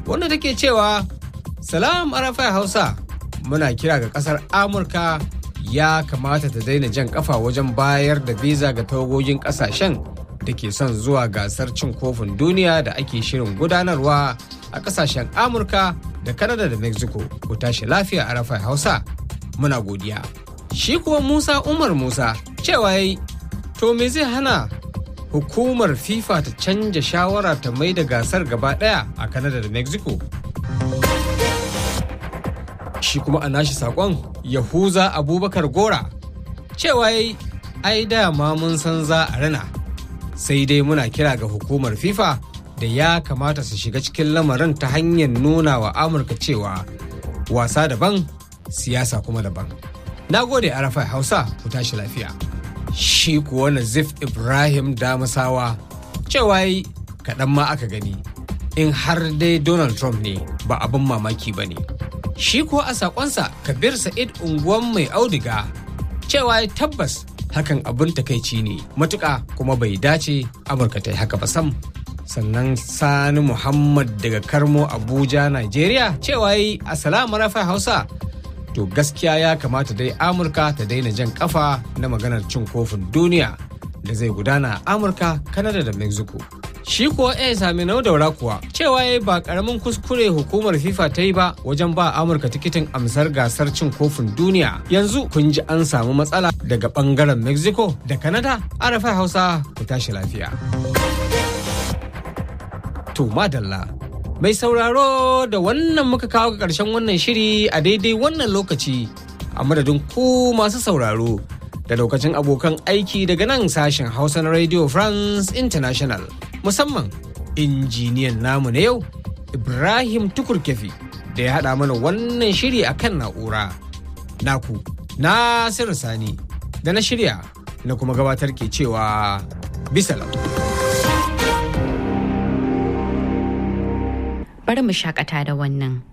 wanda take cewa salam arafai Hausa, muna kira ga kasar Amurka ya kamata ta daina jan kafa wajen bayar da visa ga tawagogin kasashen da ke son zuwa gasar cin kofin duniya da ake shirin gudanarwa a kasashen Amurka da Canada da Mexico. Ku tashi lafiya arafai Hausa, muna godiya. Shi kuwa Musa Umar Musa cewa yayi to me zai hana hukumar FIFA ta canja shawara ta mai da gasar gaba daya a Canada da Mexico. Shi kuma a nashi sakon Yahuza Abubakar Gora cewa yayi ai dama mun san za a rana, sai dai muna kira ga hukumar FIFA da ya kamata su shiga cikin lamarin ta hanyar nuna wa Amurka cewa wasa daban siyasa kuma daban. Na gode arafai Hausa, ku tashi lafiya. Shi kuwa Nazif Ibrahim Damasawa cewa yi kaɗan ma aka gani, in har dai Donald Trump ne ba abin mamaki ba ne. Shi kuwa a saƙonsa Kabir Sa'id unguwan mai audiga cewa tabbas hakan abin takaici ne matuƙa kuma bai dace Amurka ta yi haka ba sam. Sannan Sani Muhammad daga Karmo Abuja, Najeriya cewa yi assalamu arafai Hausa. To gaskiya ya kamata dai Amurka ta daina jan kafa na maganar cin kofin duniya da zai gudana a Amurka, Canada da Mexico. Shi kuwa sami nau daura kuwa cewa ya ba karamin kuskure hukumar FIFA ta yi ba wajen ba Amurka tikitin amsar gasar cin kofin duniya. Yanzu kun ji an samu matsala daga bangaren Mexico da Canada. Arafai Hausa, ku tashi lafiya. To madalla. Mai sauraro da wannan muka kawo ga ƙarshen wannan shiri a daidai wannan lokaci a madadin ku masu sauraro da lokacin abokan aiki daga nan sashen Hausa na Radio France International, musamman injiniyan namu na yau Ibrahim Tukurkefi da ya haɗa mana wannan shiri a kan na'ura. Naku Nasiru Sani da na shirya na kuma gabatar ke cewa bisalam. Bari mu shakata da wannan.